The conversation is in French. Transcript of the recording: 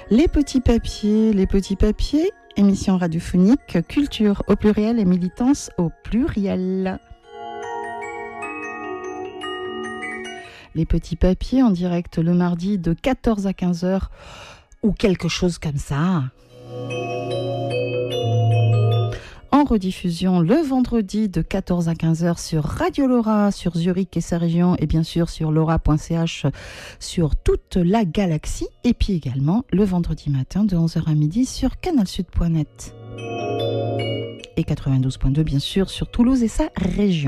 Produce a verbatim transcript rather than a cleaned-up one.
Les petits papiers, les petits papiers, émission radiophonique, culture au pluriel et militance au pluriel. Les petits papiers en direct le mardi de quatorze à quinze heures ou quelque chose comme ça. En rediffusion le vendredi de quatorze à quinze heures sur Radio Laura, sur Zurich et sa région, et bien sûr sur laura point c h sur toute la galaxie, et puis également le vendredi matin de onze heures à midi sur canal sud point net et quatre-vingt-douze point deux bien sûr sur Toulouse et sa région.